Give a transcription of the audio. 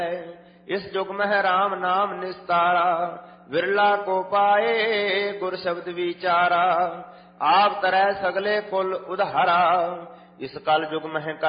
इस जुग में राम नाम निस्तारा, विरला को पाए गुर शब्द विचारा। आप तरह सगले कुल उधारा, इस कल जुग में